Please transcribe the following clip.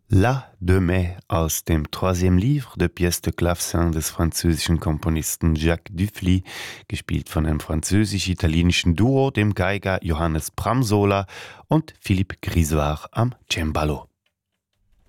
La Demain aus dem Troisième Livre de Pièces de Clavecin des französischen Komponisten Jacques Dufly, gespielt von einem französisch-italienischen Duo, dem Geiger Johannes Pramsola und Philippe Grisewar am Cembalo.